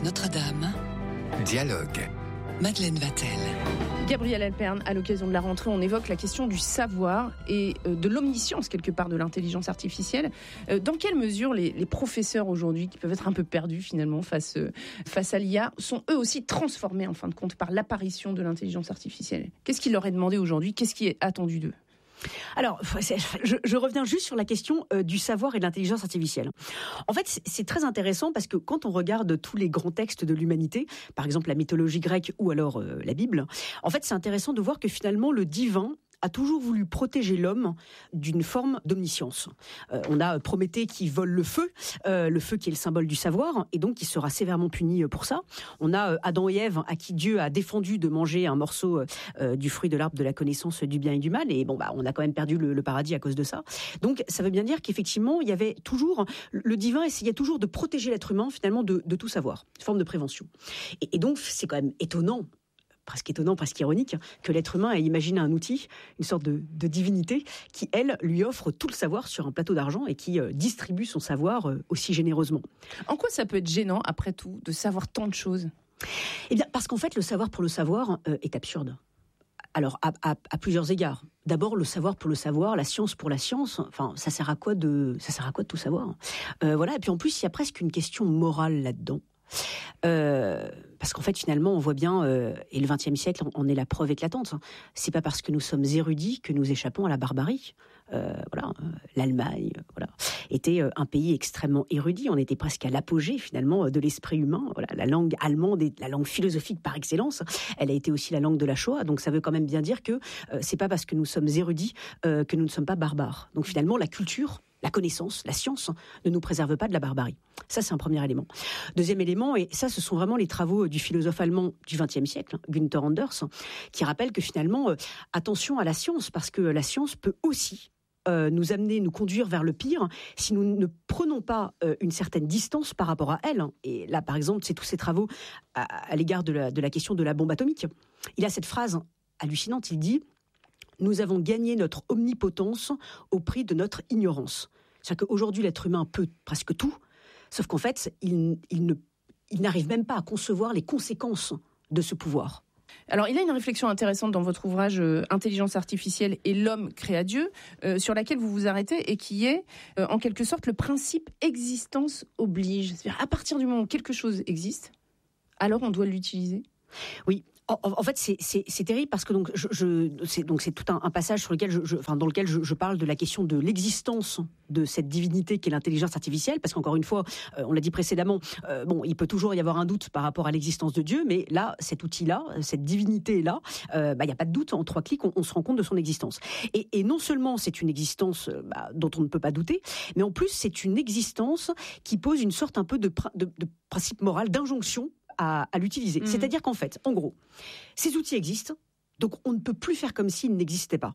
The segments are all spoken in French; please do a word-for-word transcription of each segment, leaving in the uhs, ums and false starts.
Bibliothèque Notre-Dame. Dialogue. Madeleine Vatel. Gabrielle Alperne, à l'occasion de la rentrée, on évoque la question du savoir et de l'omniscience, quelque part, de l'intelligence artificielle. Dans quelle mesure les, les professeurs aujourd'hui, qui peuvent être un peu perdus finalement face, face à l'I A, sont eux aussi transformés en fin de compte par l'apparition de l'intelligence artificielle ? Qu'est-ce qui leur est demandé aujourd'hui ? Qu'est-ce qui est attendu d'eux ? Alors, je, je reviens juste sur la question euh, du savoir et de l'intelligence artificielle. En fait, c'est, c'est très intéressant parce que quand on regarde tous les grands textes de l'humanité, par exemple la mythologie grecque ou alors euh, la Bible, en fait, c'est intéressant de voir que finalement le divin a toujours voulu protéger l'homme d'une forme d'omniscience. Euh, on a Prométhée qui vole le feu, euh, le feu qui est le symbole du savoir, et donc qui sera sévèrement puni pour ça. On a euh, Adam et Ève à qui Dieu a défendu de manger un morceau euh, du fruit de l'arbre de la connaissance du bien et du mal, et bon bah on a quand même perdu le, le paradis à cause de ça. Donc ça veut bien dire qu'effectivement il y avait toujours, le divin essayait toujours de protéger l'être humain finalement de, de tout savoir, une forme de prévention. Et, et donc c'est quand même étonnant, presque étonnant, presque ironique, que l'être humain ait imaginé un outil, une sorte de, de divinité, qui, elle, lui offre tout le savoir sur un plateau d'argent et qui euh, distribue son savoir euh, aussi généreusement. En quoi ça peut être gênant, après tout, de savoir tant de choses ? Eh bien, parce qu'en fait, le savoir pour le savoir euh, est absurde. Alors, à, à, à plusieurs égards. D'abord, le savoir pour le savoir, la science pour la science. Enfin, ça sert à quoi de, ça sert à quoi de tout savoir ? euh, Voilà. Et puis en plus, il y a presque une question morale là-dedans. Euh, parce qu'en fait finalement on voit bien, euh, et le vingtième siècle en est la preuve éclatante, c'est pas parce que nous sommes érudits que nous échappons à la barbarie. Euh, voilà, euh, l'Allemagne euh, voilà, était euh, un pays extrêmement érudit, on était presque à l'apogée finalement de l'esprit humain. Voilà, la langue allemande est la langue philosophique par excellence, elle a été aussi la langue de la Shoah, donc ça veut quand même bien dire que euh, c'est pas parce que nous sommes érudits euh, que nous ne sommes pas barbares. Donc finalement la culture, la connaissance, la science ne nous préserve pas de la barbarie. Ça, c'est un premier élément. Deuxième élément, et ça, ce sont vraiment les travaux du philosophe allemand du vingtième siècle, Günther Anders, qui rappellent que finalement, euh, attention à la science, parce que la science peut aussi euh, nous amener, nous conduire vers le pire, si nous ne prenons pas euh, une certaine distance par rapport à elle. Et là, par exemple, c'est tous ces travaux à, à l'égard de la, de la question de la bombe atomique. Il a cette phrase hallucinante, il dit « Nous avons gagné notre omnipotence au prix de notre ignorance ». C'est-à-dire qu'aujourd'hui, l'être humain peut presque tout, sauf qu'en fait, il, il, ne, il n'arrive même pas à concevoir les conséquences de ce pouvoir. Alors, il y a une réflexion intéressante dans votre ouvrage euh, « Intelligence artificielle et l'homme créa Dieu euh, » sur laquelle vous vous arrêtez et qui est, euh, en quelque sorte, le principe existence oblige. C'est-à-dire, à partir du moment où quelque chose existe, alors on doit l'utiliser. Oui. En, en fait, c'est, c'est, c'est terrible parce que donc je, je c'est donc c'est tout un, un passage sur lequel je, je enfin dans lequel je, je parle de la question de l'existence de cette divinité qu'est l'intelligence artificielle, parce qu'encore une fois, euh, on l'a dit précédemment, euh, bon, il peut toujours y avoir un doute par rapport à l'existence de Dieu, mais là, cet outil-là, cette divinité-là, euh, bah il y a pas de doute, en trois clics, on, on se rend compte de son existence. Et, et non seulement c'est une existence bah, dont on ne peut pas douter, mais en plus c'est une existence qui pose une sorte un peu de, de, de principe moral, d'injonction À, à l'utiliser. Mmh. C'est-à-dire qu'en fait, en gros, ces outils existent, donc on ne peut plus faire comme s'ils n'existaient pas.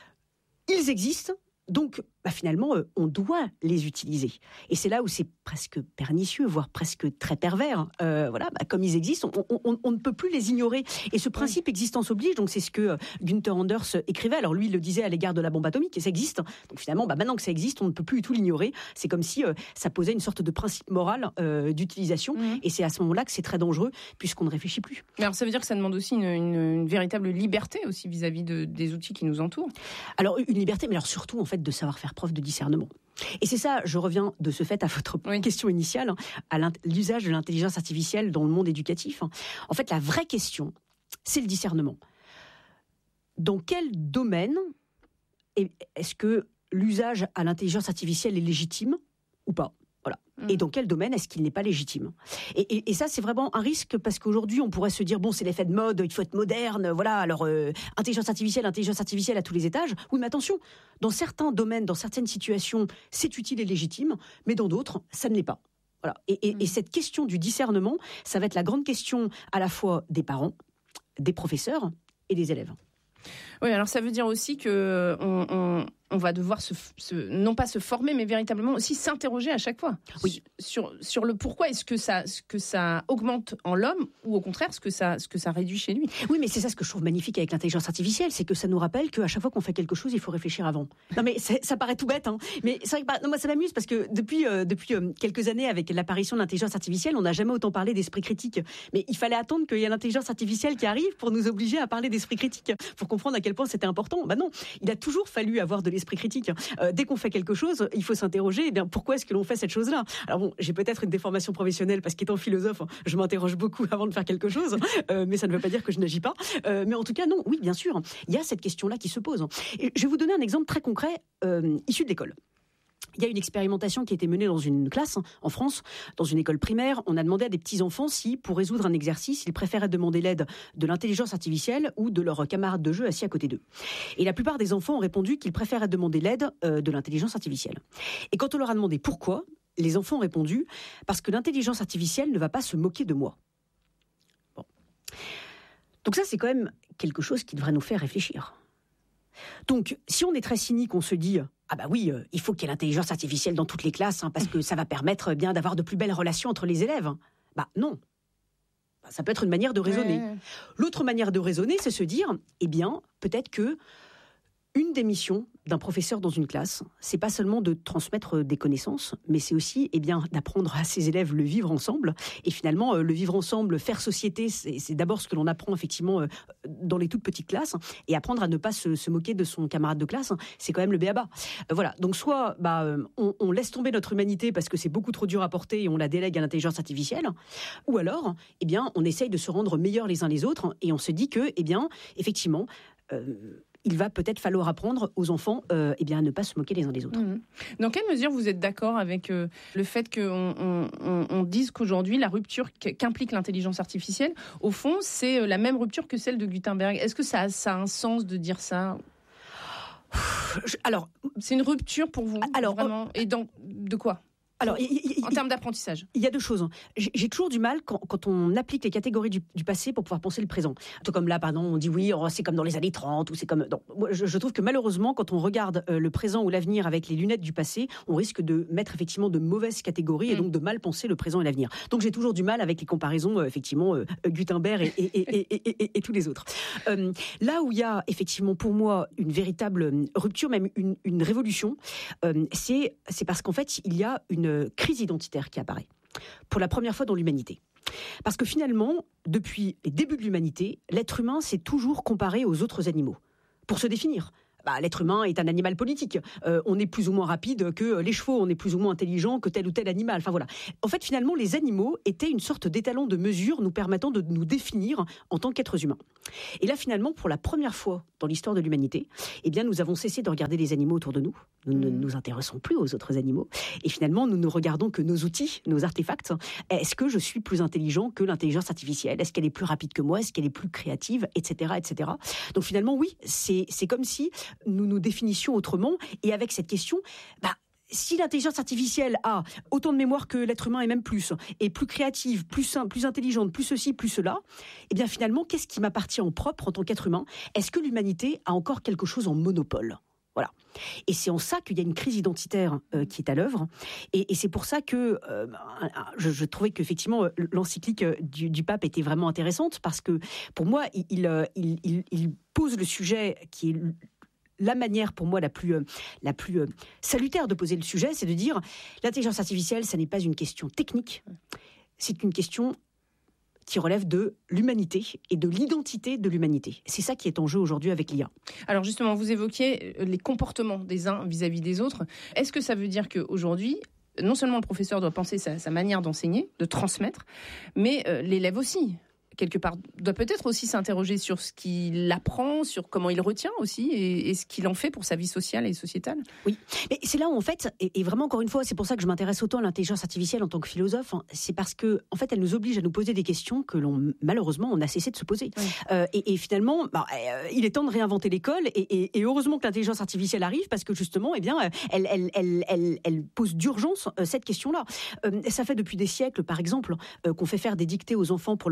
Ils existent, donc bah, finalement, euh, on doit les utiliser. Et c'est là où c'est presque pernicieux, voire presque très pervers. Euh, voilà, bah, comme ils existent, on, on, on ne peut plus les ignorer. Et ce principe oui. existence oblige, donc c'est ce que euh, Günther Anders écrivait. Alors lui, il le disait à l'égard de la bombe atomique, et ça existe. Donc finalement, bah, maintenant que ça existe, on ne peut plus du tout l'ignorer. C'est comme si euh, ça posait une sorte de principe moral euh, d'utilisation. Mmh. Et c'est à ce moment-là que c'est très dangereux, puisqu'on ne réfléchit plus. Mais alors ça veut dire que ça demande aussi une, une, une véritable liberté aussi vis-à-vis de, des outils qui nous entourent. Alors une liberté, mais alors surtout en fait de savoir faire preuve de discernement. Et c'est ça, je reviens de ce fait à votre oui. question initiale, à l'usage de l'intelligence artificielle dans le monde éducatif. En fait, la vraie question, c'est le discernement. Dans quel domaine est-ce que l'usage à l'intelligence artificielle est légitime ou pas ? Voilà. Mmh. Et dans quel domaine est-ce qu'il n'est pas légitime ? et, et, et ça, c'est vraiment un risque parce qu'aujourd'hui, on pourrait se dire bon, c'est l'effet de mode, il faut être moderne, voilà. Alors, euh, intelligence artificielle, intelligence artificielle à tous les étages. Oui, mais attention, dans certains domaines, dans certaines situations, c'est utile et légitime, mais dans d'autres, ça ne l'est pas. Voilà. Et, et, mmh. et cette question du discernement, ça va être la grande question à la fois des parents, des professeurs et des élèves. Oui, alors ça veut dire aussi que on, on, on va devoir se, se, non pas se former, mais véritablement aussi s'interroger à chaque fois oui. sur, sur le pourquoi est-ce que ça, ce que ça augmente en l'homme ou au contraire ce que ça, ce que ça réduit chez lui. Oui, mais c'est ça ce que je trouve magnifique avec l'intelligence artificielle, c'est que ça nous rappelle qu'à chaque fois qu'on fait quelque chose, il faut réfléchir avant. Non mais ça paraît tout bête, hein, mais c'est vrai que bah, non, moi ça m'amuse parce que depuis, euh, depuis euh, quelques années, avec l'apparition de l'intelligence artificielle, on n'a jamais autant parlé d'esprit critique. Mais il fallait attendre qu'il y ait l'intelligence artificielle qui arrive pour nous obliger à parler d'esprit critique, pour comprendre à quel point c'était important. Bah non, il a toujours fallu avoir de l'esprit critique. Euh, dès qu'on fait quelque chose, il faut s'interroger, eh bien, pourquoi est-ce que l'on fait cette chose-là ? Alors bon, j'ai peut-être une déformation professionnelle parce qu'étant philosophe, je m'interroge beaucoup avant de faire quelque chose, euh, mais ça ne veut pas dire que je n'agis pas. Euh, mais en tout cas, non, oui, bien sûr, il y a cette question-là qui se pose. Et je vais vous donner un exemple très concret euh, issu de l'école. Il y a une expérimentation qui a été menée dans une classe en France, dans une école primaire. On a demandé à des petits-enfants si, pour résoudre un exercice, ils préféraient demander l'aide de l'intelligence artificielle ou de leurs camarades de jeu assis à côté d'eux. Et la plupart des enfants ont répondu qu'ils préféraient demander l'aide euh, de l'intelligence artificielle. Et quand on leur a demandé pourquoi, les enfants ont répondu « parce que l'intelligence artificielle ne va pas se moquer de moi ». Bon. Donc ça, c'est quand même quelque chose qui devrait nous faire réfléchir. Donc, si on est très cynique, on se dit « ah bah oui, euh, il faut qu'il y ait l'intelligence artificielle dans toutes les classes, hein, parce que ça va permettre euh, bien d'avoir de plus belles relations entre les élèves. » Bah non. Bah, ça peut être une manière de raisonner. Ouais. L'autre manière de raisonner, c'est se dire « eh bien, peut-être que une des missions d'un professeur dans une classe, c'est pas seulement de transmettre des connaissances, mais c'est aussi eh bien, d'apprendre à ses élèves le vivre ensemble. Et finalement, le vivre ensemble, faire société, c'est, c'est d'abord ce que l'on apprend effectivement dans les toutes petites classes. Et apprendre à ne pas se, se moquer de son camarade de classe, c'est quand même le b a ba. Voilà. Donc soit bah, on, on laisse tomber notre humanité parce que c'est beaucoup trop dur à porter et on la délègue à l'intelligence artificielle, ou alors eh bien, on essaye de se rendre meilleurs les uns les autres et on se dit que, eh bien, effectivement, euh, il va peut-être falloir apprendre aux enfants euh, eh bien, à ne pas se moquer les uns des autres. Mmh. Dans quelle mesure vous êtes d'accord avec euh, le fait qu'on on, on, on dise qu'aujourd'hui, la rupture qu'implique l'intelligence artificielle, au fond, c'est la même rupture que celle de Gutenberg ? Est-ce que ça, ça a un sens de dire ça ? Alors, c'est une rupture pour vous, alors, vraiment ? Et dans, de quoi ? Alors, y, y, y, en termes d'apprentissage. Il y a deux choses. J'ai, j'ai toujours du mal quand, quand on applique les catégories du, du passé pour pouvoir penser le présent. Tout comme là, pardon, on dit oui, oh, c'est comme dans les années trente, ou c'est comme... Non, je, je trouve que malheureusement, quand on regarde euh, le présent ou l'avenir avec les lunettes du passé, on risque de mettre effectivement de mauvaises catégories et mmh. donc de mal penser le présent et l'avenir. Donc j'ai toujours du mal avec les comparaisons, euh, effectivement, euh, Gutenberg et, et, et, et, et, et, et tous les autres. Euh, là où il y a effectivement pour moi une véritable rupture, même une, une révolution, euh, c'est, c'est parce qu'en fait, il y a une crise identitaire qui apparaît pour la première fois dans l'humanité. Parce que finalement, depuis les débuts de l'humanité, l'être humain s'est toujours comparé aux autres animaux pour se définir. Bah, l'être humain est un animal politique. Euh, on est plus ou moins rapide que les chevaux, on est plus ou moins intelligent que tel ou tel animal. Enfin voilà. En fait, finalement, les animaux étaient une sorte d'étalon de mesure nous permettant de nous définir en tant qu'êtres humains. Et là, finalement, pour la première fois dans l'histoire de l'humanité, eh bien, nous avons cessé de regarder les animaux autour de nous. Nous ne nous intéressons plus aux autres animaux. Et finalement, nous ne regardons que nos outils, nos artefacts. Est-ce que je suis plus intelligent que l'intelligence artificielle ? Est-ce qu'elle est plus rapide que moi ? Est-ce qu'elle est plus créative ? Etc. etc. Donc finalement, oui, c'est, c'est comme si nous nous définissions autrement. Et avec cette question, bah, si l'intelligence artificielle a autant de mémoire que l'être humain et même plus, et plus créative, plus, plus intelligente, plus ceci, plus cela, eh bien finalement, qu'est-ce qui m'appartient en propre en tant qu'être humain ? Est-ce que l'humanité a encore quelque chose en monopole ? Voilà. Et c'est en ça qu'il y a une crise identitaire euh, qui est à l'œuvre. Et, et c'est pour ça que euh, je, je trouvais qu'effectivement, l'encyclique du, du pape était vraiment intéressante, parce que pour moi, il, il, il, il pose le sujet qui est la manière pour moi la plus, euh, la plus euh, salutaire de poser le sujet, c'est de dire l'intelligence artificielle, ça n'est pas une question technique, c'est une question qui relève de l'humanité et de l'identité de l'humanité. C'est ça qui est en jeu aujourd'hui avec l'I A. Alors justement, vous évoquiez les comportements des uns vis-à-vis des autres. Est-ce que ça veut dire qu'aujourd'hui, non seulement le professeur doit penser sa, sa manière d'enseigner, de transmettre, mais euh, l'élève aussi quelque part, doit peut-être aussi s'interroger sur ce qu'il apprend, sur comment il retient aussi, et, et ce qu'il en fait pour sa vie sociale et sociétale. Oui, mais c'est là où, en fait, et, et vraiment, encore une fois, c'est pour ça que je m'intéresse autant à l'intelligence artificielle en tant que philosophe, hein, c'est parce que, en fait, elle nous oblige à nous poser des questions que l'on, malheureusement, on a cessé de se poser. Oui. Euh, et, et finalement, bah, euh, il est temps de réinventer l'école, et, et, et heureusement que l'intelligence artificielle arrive, parce que justement, eh bien, elle, elle, elle, elle, elle pose d'urgence euh, cette question-là. Euh, ça fait depuis des siècles, par exemple, euh, qu'on fait faire des dictées aux enfants pour leur apprendre la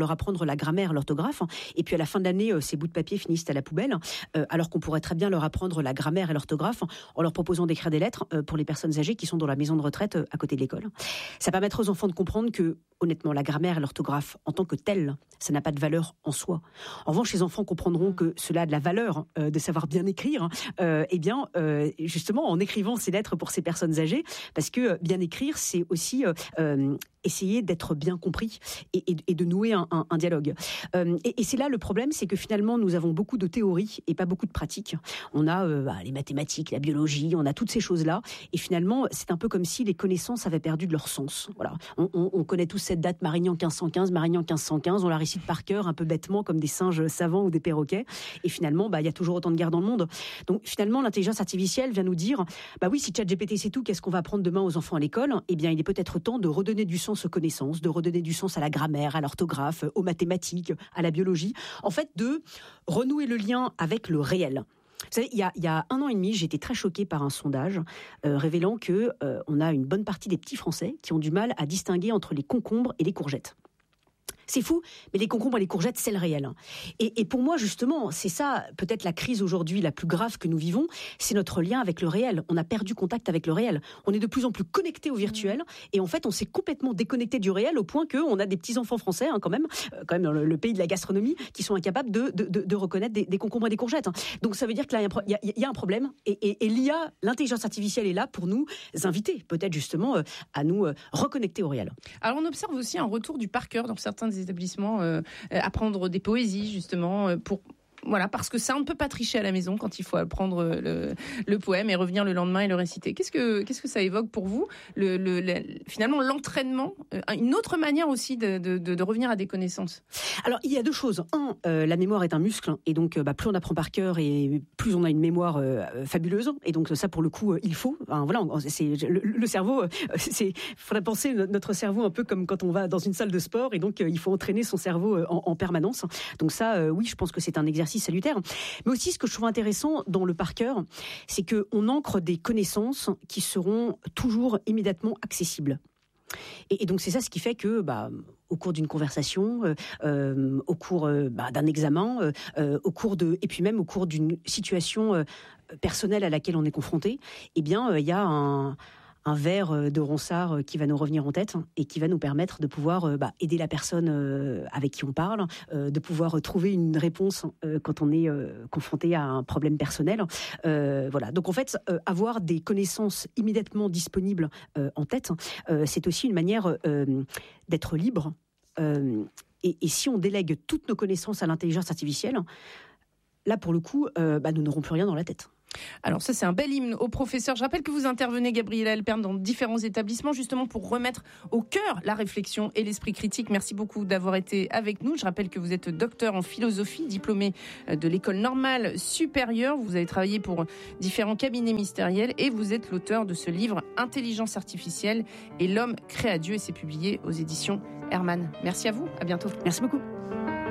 la grammaire, l'orthographe, et puis à la fin de l'année, ces bouts de papier finissent à la poubelle, euh, alors qu'on pourrait très bien leur apprendre la grammaire et l'orthographe en leur proposant d'écrire des lettres euh, pour les personnes âgées qui sont dans la maison de retraite euh, à côté de l'école. Ça permettra aux enfants de comprendre que, honnêtement, la grammaire et l'orthographe, en tant que telle, ça n'a pas de valeur en soi. En revanche, les enfants comprendront que cela a de la valeur euh, de savoir bien écrire, euh, eh bien, euh, justement, en écrivant ces lettres pour ces personnes âgées, parce que euh, bien écrire, c'est aussi euh, euh, essayer d'être bien compris et, et, et de nouer un, un, un dialogue. Euh, et, et c'est là le problème, c'est que finalement, nous avons beaucoup de théories et pas beaucoup de pratiques. On a euh, bah, les mathématiques, la biologie, on a toutes ces choses-là, et finalement, c'est un peu comme si les connaissances avaient perdu de leur sens. Voilà. On, on, on connaît tous cette date, Marignan quinze cent quinze, Marignan quinze cent quinze, on la récite par cœur, un peu bêtement, comme des singes savants ou des perroquets, et finalement, bah, il y a toujours autant de guerres dans le monde. Donc finalement, l'intelligence artificielle vient nous dire, bah oui, si ChatGPT c'est tout, qu'est-ce qu'on va apprendre demain aux enfants à l'école ? Eh bien, il est peut-être temps de redonner du sens aux connaissances, de redonner du sens à la grammaire, à l'orthographe, aux mathématiques, à la biologie. En fait, de renouer le lien avec le réel. Vous savez, il y a, il y a un an et demi, j'ai été très choquée par un sondage euh, révélant que euh, on a une bonne partie des petits Français qui ont du mal à distinguer entre les concombres et les courgettes. C'est fou, mais les concombres et les courgettes, c'est le réel. Et, et pour moi, justement, c'est ça, peut-être la crise aujourd'hui la plus grave que nous vivons, c'est notre lien avec le réel. On a perdu contact avec le réel. On est de plus en plus connecté au virtuel, et en fait, on s'est complètement déconnecté du réel au point qu'on a des petits-enfants français, hein, quand même, euh, quand même dans le, le pays de la gastronomie, qui sont incapables de, de, de, de reconnaître des, des concombres et des courgettes. Donc ça veut dire qu'il y a un, il y a, il y a un problème, et, et, et l'I A, l'intelligence artificielle est là pour nous inviter, peut-être justement, euh, à nous euh, reconnecter au réel. Alors on observe aussi un retour du par cœur dans certains des établissements, euh, apprendre des poésies justement euh, pour voilà, parce que ça, on ne peut pas tricher à la maison quand il faut apprendre le, le poème et revenir le lendemain et le réciter. Qu'est-ce que, qu'est-ce que ça évoque pour vous, le, le, le, finalement, l'entraînement, une autre manière aussi de, de, de revenir à des connaissances? Alors, il y a deux choses. Un, euh, la mémoire est un muscle, et donc bah, plus on apprend par cœur et plus on a une mémoire euh, fabuleuse. Et donc ça, pour le coup, euh, il faut. Enfin, voilà, c'est, le, le cerveau, euh, il faudrait penser notre cerveau un peu comme quand on va dans une salle de sport, et donc euh, il faut entraîner son cerveau euh, en, en permanence. Donc ça, euh, oui, je pense que c'est un exercice salutaire. Mais aussi, ce que je trouve intéressant dans le par cœur, c'est qu'on ancre des connaissances qui seront toujours immédiatement accessibles. Et, et donc c'est ça ce qui fait que, bah, au cours d'une conversation, euh, euh, au cours euh, bah, d'un examen, euh, au cours de, et puis même au cours d'une situation euh, personnelle à laquelle on est confronté, eh bien, il euh, y a un un verre de Ronsard qui va nous revenir en tête et qui va nous permettre de pouvoir euh, bah, aider la personne euh, avec qui on parle, euh, de pouvoir trouver une réponse euh, quand on est euh, confronté à un problème personnel. Euh, voilà. Donc en fait, euh, avoir des connaissances immédiatement disponibles euh, en tête, euh, c'est aussi une manière euh, d'être libre. Euh, et, et si on délègue toutes nos connaissances à l'intelligence artificielle, là pour le coup, euh, bah, nous n'aurons plus rien dans la tête. Alors ça, c'est un bel hymne aux professeurs. Je rappelle que vous intervenez, Gabriela Helpern, dans différents établissements, justement pour remettre au cœur la réflexion et l'esprit critique. Merci beaucoup d'avoir été avec nous. Je rappelle que vous êtes docteur en philosophie, diplômé de l'École normale supérieure. Vous avez travaillé pour différents cabinets ministériels et vous êtes l'auteur de ce livre « Intelligence artificielle et l'homme créa Dieu » et c'est publié aux éditions Hermann. Merci à vous, à bientôt. Merci beaucoup.